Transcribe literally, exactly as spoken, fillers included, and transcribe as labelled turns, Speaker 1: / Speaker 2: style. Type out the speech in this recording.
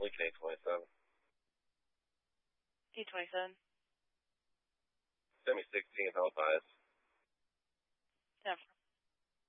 Speaker 1: Lincoln eight twenty-seven.
Speaker 2: eight twenty-seven.
Speaker 1: Semi sixteen, Health Highest.
Speaker 2: Ten.